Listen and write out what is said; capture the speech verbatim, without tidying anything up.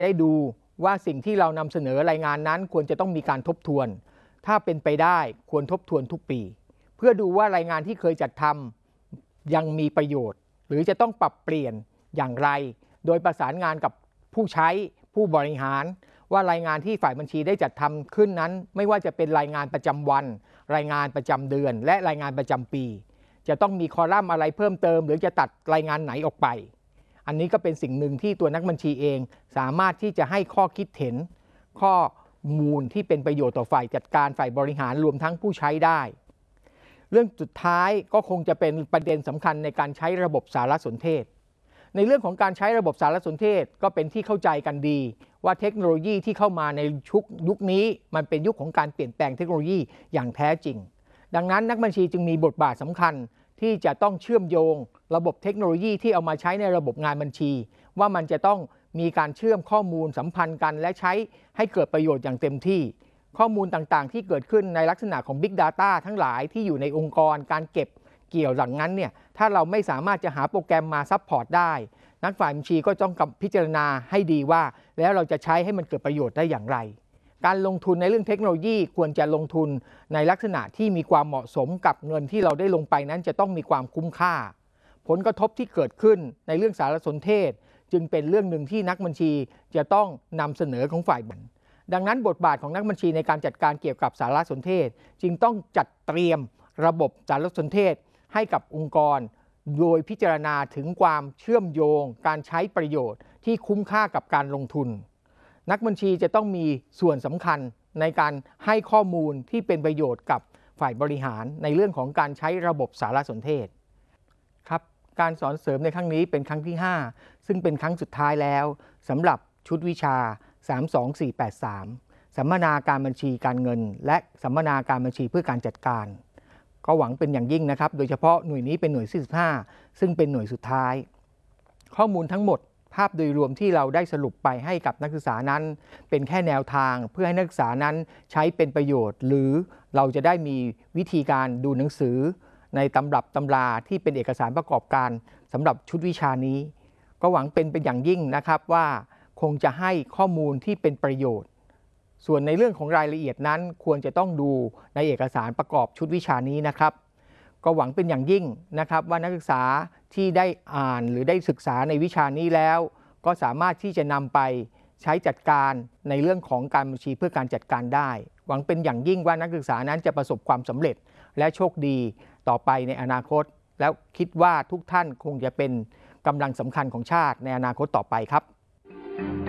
ได้ดูว่าสิ่งที่เรานำเสนอรายงานนั้นควรจะต้องมีการทบทวนถ้าเป็นไปได้ควรทบทวนทุกปีเพื่อดูว่ารายงานที่เคยจัดทำยังมีประโยชน์หรือจะต้องปรับเปลี่ยนอย่างไรโดยประสานงานกับผู้ใช้ผู้บริหารว่ารายงานที่ฝ่ายบัญชีได้จัดทำขึ้นนั้นไม่ว่าจะเป็นรายงานประจำวันรายงานประจำเดือนและรายงานประจำปีจะต้องมีคอลัมน์อะไรเพิ่มเติมหรือจะตัดรายงานไหนออกไปอันนี้ก็เป็นสิ่งหนึ่งที่ตัวนักบัญชีเองสามารถที่จะให้ข้อคิดเห็นข้อมูลที่เป็นประโยชน์ต่อฝ่ายจัดการฝ่ายบริหารรวมทั้งผู้ใช้ได้เรื่องสุดท้ายก็คงจะเป็นประเด็นสำคัญในการใช้ระบบสารสนเทศในเรื่องของการใช้ระบบสารสนเทศก็เป็นที่เข้าใจกันดีว่าเทคโนโลยีที่เข้ามาในชุกยุคนี้มันเป็นยุคของการเปลี่ยนแปลงเทคโนโลยีอย่างแท้จริงดังนั้นนักบัญชีจึงมีบทบาทสำคัญที่จะต้องเชื่อมโยงระบบเทคโนโลยีที่เอามาใช้ในระบบงานบัญชีว่ามันจะต้องมีการเชื่อมข้อมูลสัมพันธ์กันและใช้ให้เกิดประโยชน์อย่างเต็มที่ข้อมูลต่างๆที่เกิดขึ้นในลักษณะของ Big Data ทั้งหลายที่อยู่ในองค์กรการเก็บเกี่ยวหลังนั้นเนี่ยถ้าเราไม่สามารถจะหาโปรแกรมมาซัพพอร์ตได้นักฝ่ายบัญชีก็ต้องพิจารณาให้ดีว่าแล้วเราจะใช้ให้มันเกิดประโยชน์ได้อย่างไรการลงทุนในเรื่องเทคโนโลยีควรจะลงทุนในลักษณะที่มีความเหมาะสมกับเงินที่เราได้ลงไปนั้นจะต้องมีความคุ้มค่าผลกระทบที่เกิดขึ้นในเรื่องสารสนเทศจึงเป็นเรื่องหนึ่งที่นักบัญชีจะต้องนำเสนอของฝ่ายบัญชีดังนั้นบทบาทของนักบัญชีในการจัดการเกี่ยวกับสารสนเทศจึงต้องจัดเตรียมระบบสารสนเทศให้กับองค์กรโดยพิจารณาถึงความเชื่อมโยงการใช้ประโยชน์ที่คุ้มค่ากับการลงทุนนักบัญชีจะต้องมีส่วนสำคัญในการให้ข้อมูลที่เป็นประโยชน์กับฝ่ายบริหารในเรื่องของการใช้ระบบสารสนเทศครับการสอนเสริมในครั้งนี้เป็นครั้งที่ห้าซึ่งเป็นครั้งสุดท้ายแล้วสำหรับชุดวิชาสาม สอง สี่ แปด สามสัมมนาการบัญชีการเงินและสัมมนาการบัญชีเพื่อการจัดการก็หวังเป็นอย่างยิ่งนะครับโดยเฉพาะหน่วยนี้เป็นหน่วยที่สิบห้าซึ่งเป็นหน่วยสุดท้ายข้อมูลทั้งหมดภาพโดยรวมที่เราได้สรุปไปให้กับนักศึกษานั้นเป็นแค่แนวทางเพื่อให้นักศึกษานั้นใช้เป็นประโยชน์หรือเราจะได้มีวิธีการดูหนังสือในตำรับตำราที่เป็นเอกสารประกอบการสำหรับชุดวิชานี้ก็หวังเป็นเป็นอย่างยิ่งนะครับว่าคงจะให้ข้อมูลที่เป็นประโยชน์ส่วนในเรื่องของรายละเอียดนั้นควรจะต้องดูในเอกสารประกอบชุดวิชานี้นะครับก็หวังเป็นอย่างยิ่งนะครับว่านักศึกษาที่ได้อ่านหรือได้ศึกษาในวิชานี้แล้วก็สามารถที่จะนำไปใช้จัดการในเรื่องของการบัญชีเพื่อการจัดการได้หวังเป็นอย่างยิ่งว่านักศึกษานั้นจะประสบความสำเร็จและโชคดีต่อไปในอนาคตแล้วคิดว่าทุกท่านคงจะเป็นกำลังสำคัญของชาติในอนาคตต่อไปครับ